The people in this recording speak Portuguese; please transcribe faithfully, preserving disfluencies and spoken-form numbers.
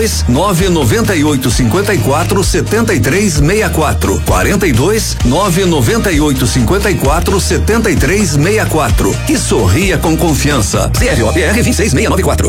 dois nove nove oito cinco quatro sete três seis quatro. quarenta e dois nove nove oito cinco quatro sete três seis quatro. E sorria com confiança. C R O P R vinte e seis mil seiscentos e noventa e quatro.